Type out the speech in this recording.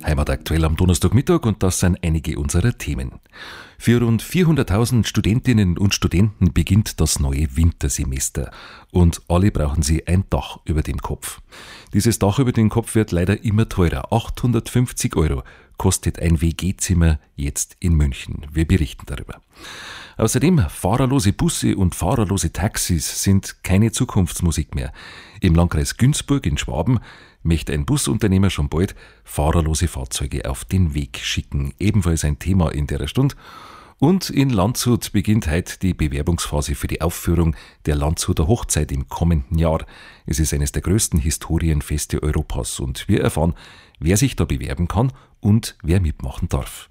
Heimataktuell am Donnerstagmittag und das sind einige unserer Themen. Für rund 400.000 Studentinnen und Studenten beginnt das neue Wintersemester und alle brauchen sie ein Dach über dem Kopf. Dieses Dach über den Kopf wird leider immer teurer. 850 € kostet ein WG-Zimmer jetzt in München. Wir berichten darüber. Außerdem, fahrerlose Busse und fahrerlose Taxis sind keine Zukunftsmusik mehr. Im Landkreis Günzburg in Schwaben möchte ein Busunternehmer schon bald fahrerlose Fahrzeuge auf den Weg schicken. Ebenfalls ein Thema in der Stunde. Und in Landshut beginnt heute die Bewerbungsphase für die Aufführung der Landshuter Hochzeit im kommenden Jahr. Es ist eines der größten Historienfeste Europas und wir erfahren, wer sich da bewerben kann und wer mitmachen darf.